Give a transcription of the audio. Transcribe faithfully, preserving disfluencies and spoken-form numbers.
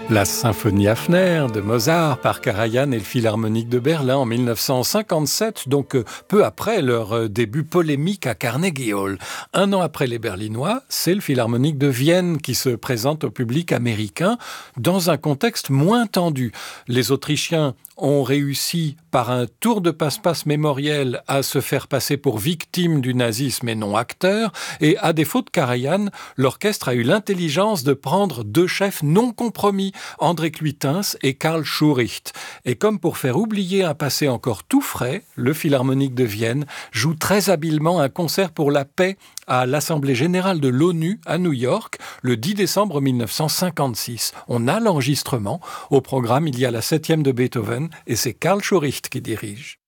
La symphonie Hafner de Mozart par Karajan et le Philharmonique de Berlin en mille neuf cent cinquante-sept, donc peu après leur début polémique à Carnegie Hall. Un an après les Berlinois, c'est le Philharmonique de Vienne qui se présente au public américain dans un contexte moins tendu. Les Autrichiens ont réussi par un tour de passe-passe mémoriel à se faire passer pour victimes du nazisme et non acteurs, et à défaut de Karajan, l'orchestre a eu l'intelligence de prendre deux chefs non compromis, André Cluytens et Karl Schuricht. Et comme pour faire oublier un passé encore tout frais, le Philharmonique de Vienne joue très habilement un concert pour la paix à l'Assemblée générale de l'ONU à New York le dix décembre mille neuf cent cinquante-six. On a l'enregistrement. Au programme, il y a la septième de Beethoven et c'est Karl Schuricht qui dirige.